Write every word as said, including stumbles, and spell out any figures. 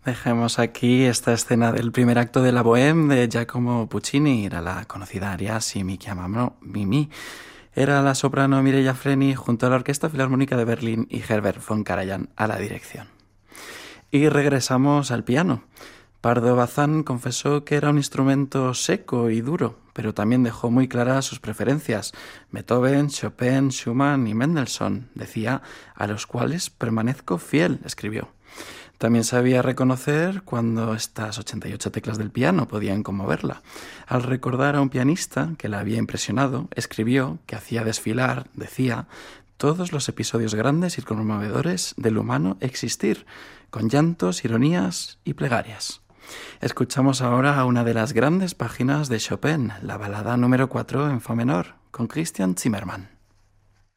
Dejemos aquí esta escena del primer acto de la Bohème de Giacomo Puccini. Era la conocida aria Si mi chiamano Mimi. Era la soprano Mireia Freni junto a la Orquesta Filarmónica de Berlín y Herbert von Karajan a la dirección. Y regresamos al piano. Pardo Bazán confesó que era un instrumento seco y duro, pero también dejó muy claras sus preferencias. Beethoven, Chopin, Schumann y Mendelssohn, decía, a los cuales permanezco fiel, escribió. También sabía reconocer cuando estas ochenta y ocho teclas del piano podían conmoverla. Al recordar a un pianista que la había impresionado, escribió que hacía desfilar, decía, todos los episodios grandes y conmovedores del humano existir, con llantos, ironías y plegarias. Escuchamos ahora una de las grandes páginas de Chopin, la balada número cuatro en fa menor, con Christian Zimmermann.